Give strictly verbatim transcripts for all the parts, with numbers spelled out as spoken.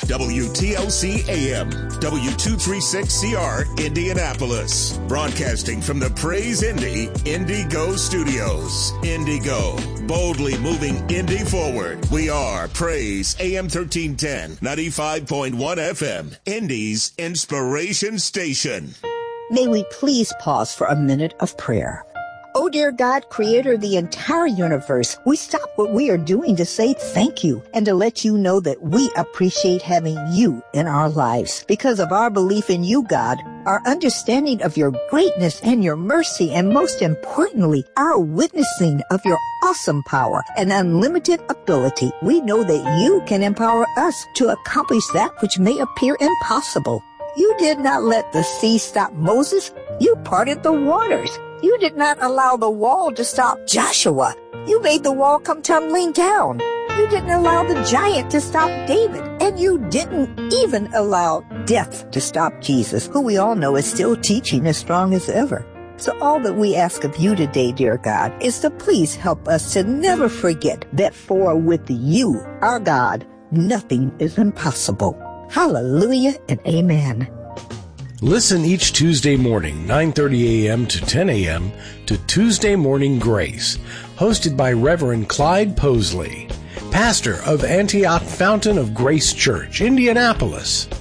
W T L C A M, W two thirty-six C R, Indianapolis. Broadcasting from the Praise Indy Indigo Studios. Indigo, boldly moving Indy forward. We are Praise A M thirteen ten, ninety-five point one F M, Indy's inspiration station. May we please pause for a minute of prayer. Oh, dear God, creator of the entire universe, we stop what we are doing to say thank you and to let you know that we appreciate having you in our lives. Because of our belief in you, God, our understanding of your greatness and your mercy, and most importantly, our witnessing of your awesome power and unlimited ability, we know that you can empower us to accomplish that which may appear impossible. You did not let the sea stop Moses. You parted the waters. You did not allow the wall to stop Joshua. You made the wall come tumbling down. You didn't allow the giant to stop David. And you didn't even allow death to stop Jesus, who we all know is still teaching as strong as ever. So all that we ask of you today, dear God, is to please help us to never forget that for with you, our God, nothing is impossible. Hallelujah and amen. Listen each Tuesday morning, nine thirty a.m. to ten a.m. to Tuesday Morning Grace, hosted by Reverend Clyde Posley, pastor of Antioch Fountain of Grace Church, Indianapolis.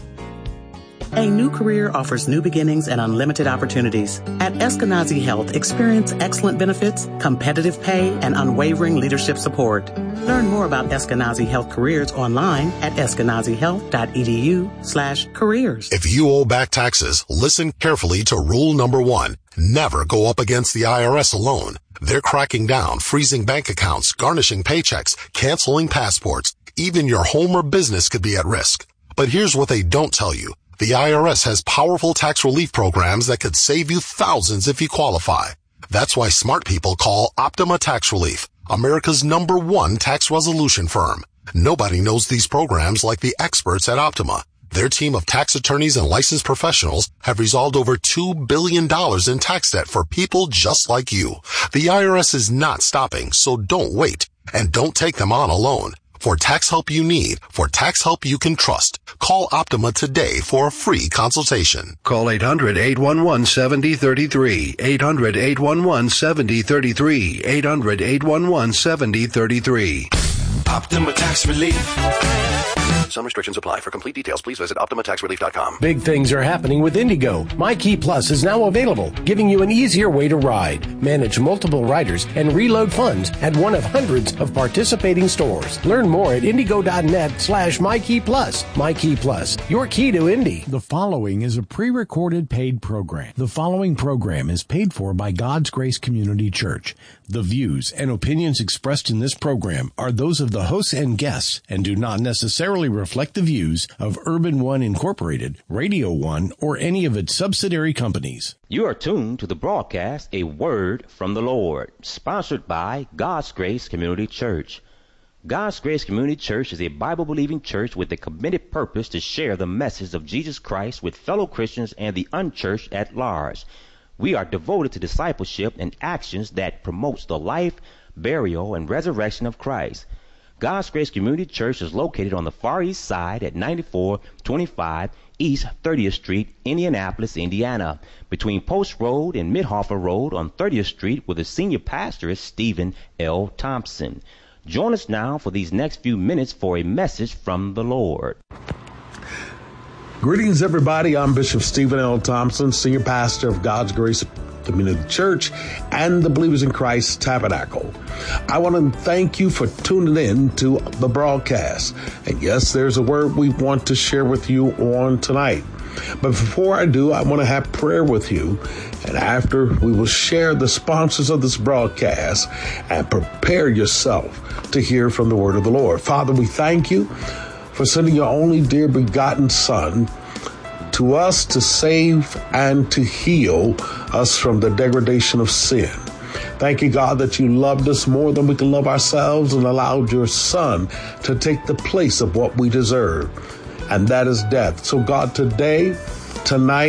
A new career offers new beginnings and unlimited opportunities. At Eskenazi Health, experience excellent benefits, competitive pay, and unwavering leadership support. Learn more about Eskenazi Health careers online at eskenazihealth.edu slash careers. If you owe back taxes, listen carefully to rule number one. Never go up against the I R S alone. They're cracking down, freezing bank accounts, garnishing paychecks, canceling passports. Even your home or business could be at risk. But here's what they don't tell you. The I R S has powerful tax relief programs that could save you thousands if you qualify. That's why smart people call Optima Tax Relief, America's number one tax resolution firm. Nobody knows these programs like the experts at Optima. Their team of tax attorneys and licensed professionals have resolved over two billion dollars in tax debt for people just like you. The I R S is not stopping, so don't wait. And don't take them on alone. For tax help you need, for tax help you can trust, call Optima today for a free consultation. Call eight hundred, eight one one, seven zero three three, eight hundred, eight one one, seven zero three three, eight hundred, eight one one, seven zero three three. Optima Tax Relief. Some restrictions apply. For complete details, please visit optima tax relief dot com. Big things are happening with Indigo. MyKey Plus is now available, giving you an easier way to ride, manage multiple riders, and reload funds at one of hundreds of participating stores. Learn more at indigo.net slash MyKey Plus. MyKey Plus, your key to Indy. The following is a pre-recorded paid program. The following program is paid for by God's Grace Community Church. The views and opinions expressed in this program are those of the hosts and guests and do not necessarily reflect the views of Urban One Incorporated, Radio One, or any of its subsidiary companies. You are tuned to the broadcast, A Word from the Lord, sponsored by God's Grace Community Church. God's Grace Community Church is a Bible-believing church with a committed purpose to share the message of Jesus Christ with fellow Christians and the unchurched at large. We are devoted to discipleship and actions that promotes the life, burial, and resurrection of Christ. God's Grace Community Church is located on the Far East Side at ninety-four twenty-five East thirtieth Street, Indianapolis, Indiana, between Post Road and Midhofer Road on thirtieth Street, where the senior pastor is Stephen L. Thompson. Join us now for these next few minutes for a message from the Lord. Greetings, everybody. I'm Bishop Stephen L. Thompson, senior pastor of God's Grace Community Church and the Believers in Christ Tabernacle. I want to thank you for tuning in to the broadcast. And yes, there's a word we want to share with you on tonight. But before I do, I want to have prayer with you. And after, we will share the sponsors of this broadcast and prepare yourself to hear from the word of the Lord. Father, we thank you for sending your only dear begotten Son to us to save and to heal us from the degradation of sin. Thank you, God, that you loved us more than we can love ourselves and allowed your Son to take the place of what we deserve, and that is death. So, God, today, tonight,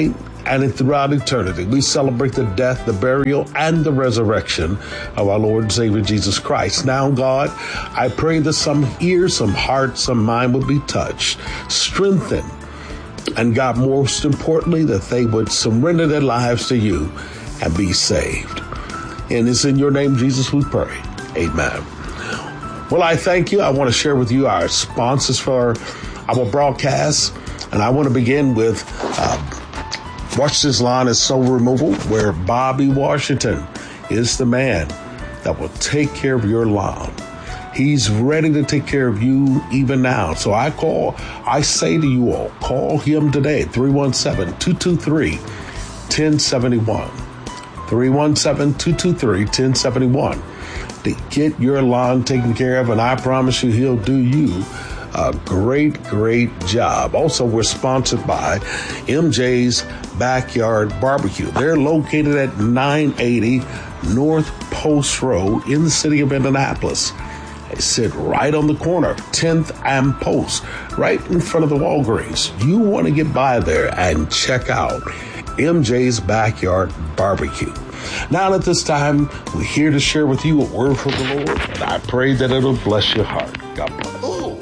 and throughout eternity. We celebrate the death, the burial, and the resurrection of our Lord and Savior Jesus Christ. Now, God, I pray that some ears, some hearts, some mind would be touched, strengthened, and God, most importantly, that they would surrender their lives to you and be saved. And it's in your name, Jesus, we pray. Amen. Well, I thank you. I want to share with you our sponsors for our broadcast. And I want to begin with uh, Watch This Lawn is Snow Removal, where Bobby Washington is the man that will take care of your lawn. He's ready to take care of you even now. So I call, I say to you all, call him today, three one seven, two two three, one zero seven one. three one seven, two two three, one zero seven one to get your lawn taken care of. And I promise you, he'll do you a great, great job. Also, we're sponsored by M J's Backyard Barbecue. They're located at nine eighty North Post Road in the city of Indianapolis. They sit right on the corner, tenth and Post, right in front of the Walgreens. You want to get by there and check out M J's Backyard Barbecue. Now at this time, we're here to share with you a word from the Lord, and I pray that it'll bless your heart. God bless. Ooh.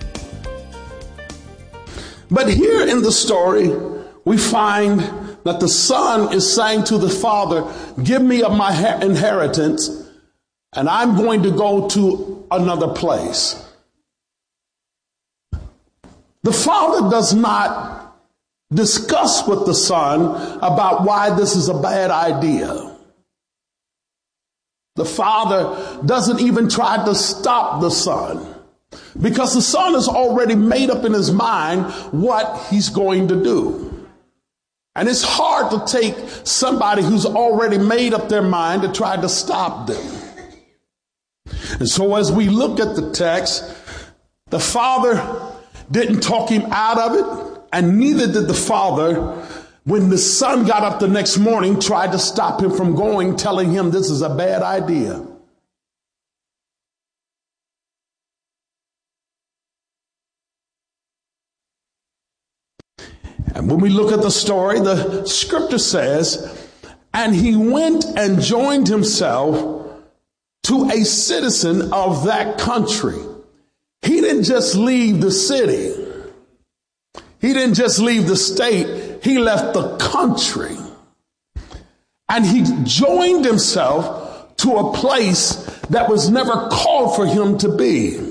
But here in the story, we find that the son is saying to the father, give me of my inheritance, and I'm going to go to another place. The father does not discuss with the son about why this is a bad idea. The father doesn't even try to stop the son, because the son has already made up in his mind what he's going to do. And it's hard to take somebody who's already made up their mind to try to stop them. And so as we look at the text, the father didn't talk him out of it, and neither did the father, when the son got up the next morning, tried to stop him from going, telling him this is a bad idea. And when we look at the story, the scripture says, and he went and joined himself to a citizen of that country. He didn't just leave the city. He didn't just leave the state. He left the country. And he joined himself to a place that was never called for him to be.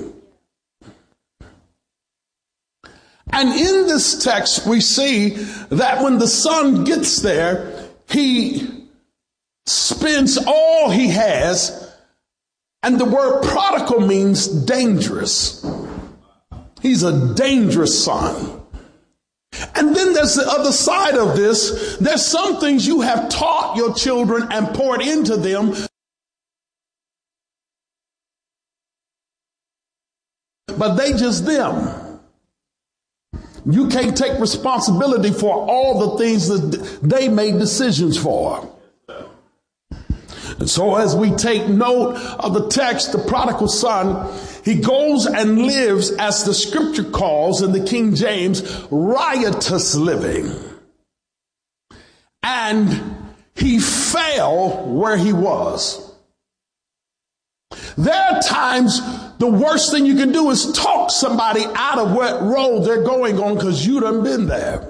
And in this text, we see that when the son gets there, he spends all he has. And the word prodigal means dangerous. He's a dangerous son. And then there's the other side of this. There's some things you have taught your children and poured into them, but they just them. You can't take responsibility for all the things that they made decisions for. And so as we take note of the text, the prodigal son, he goes and lives, as the scripture calls in the King James, riotous living. And he fell where he was. There are times the worst thing you can do is talk somebody out of what road they're going on, because you done been there.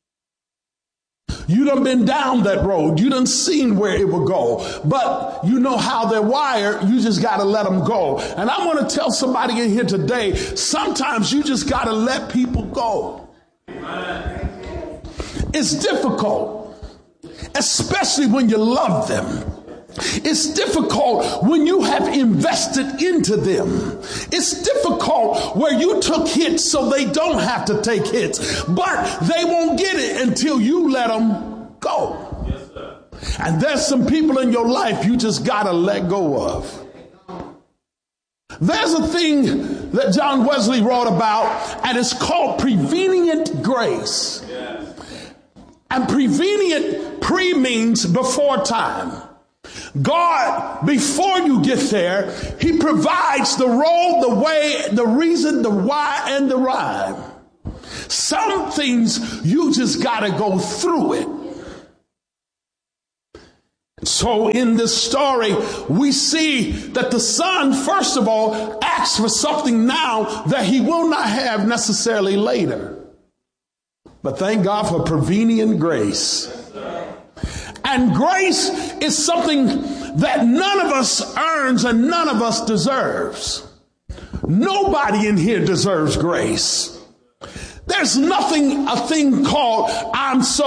You done been down that road. You done seen where it will go. But you know how they're wired. You just got to let them go. And I want to tell somebody in here today, sometimes you just got to let people go. It's difficult, especially when you love them. It's difficult when you have invested into them. It's difficult where you took hits so they don't have to take hits, but they won't get it until you let them go. Yes, sir. And there's some people in your life you just got to let go of. There's a thing that John Wesley wrote about, and it's called prevenient grace. Yes. And prevenient, pre means before time. God, before you get there, he provides the road, the way, the reason, the why, and the rhyme. Some things you just got to go through it. So in this story, we see that the son, first of all, asks for something now that he will not have necessarily later. But thank God for prevenient grace. And grace is something that none of us earns and none of us deserves. Nobody in here deserves grace. There's nothing, a thing called, I'm so